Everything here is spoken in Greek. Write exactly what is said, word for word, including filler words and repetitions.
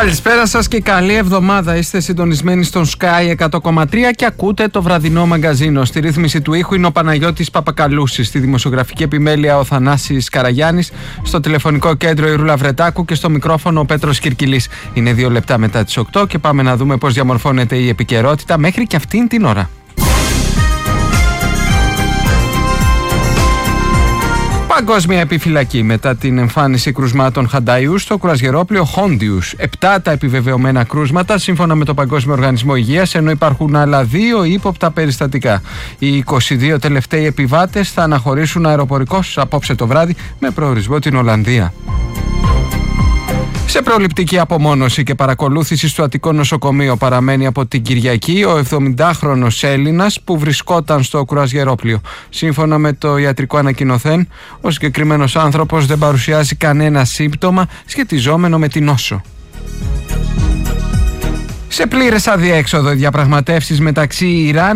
Καλησπέρα σας και καλή εβδομάδα. Είστε συντονισμένοι στον Sky εκατό κόμμα τρία και ακούτε το βραδινό μαγκαζίνο. Στη ρύθμιση του ήχου είναι ο Παναγιώτης Παπακαλούσης, στη δημοσιογραφική επιμέλεια ο Θανάσης Καραγιάννης, στο τηλεφωνικό κέντρο η Ρούλα Βρετάκου και στο μικρόφωνο ο Πέτρος Κυρκυλής. Είναι δύο λεπτά μετά τις οκτώ και πάμε να δούμε πώς διαμορφώνεται η επικαιρότητα μέχρι και αυτήν την ώρα. Παγκόσμια επιφυλακή μετά την εμφάνιση κρουσμάτων Χανταϊού στο κρουαζιερόπλοιο Χόντιους. Επτά τα επιβεβαιωμένα κρούσματα σύμφωνα με το Παγκόσμιο Οργανισμό Υγείας, ενώ υπάρχουν άλλα δύο ύποπτα περιστατικά. Οι είκοσι δύο τελευταίοι επιβάτες θα αναχωρήσουν αεροπορικώς απόψε το βράδυ με προορισμό την Ολλανδία. Σε προληπτική απομόνωση και παρακολούθηση στο Αττικό νοσοκομείο παραμένει από την Κυριακή ο εβδομηντάχρονος Έλληνας που βρισκόταν στο κρουαζιερόπλοιο. Σύμφωνα με το ιατρικό ανακοινωθέν, ο συγκεκριμένος άνθρωπος δεν παρουσιάζει κανένα σύμπτωμα σχετιζόμενο με την νόσο. Σε πλήρες αδιέξοδο οι διαπραγματεύσεις μεταξύ Ιράν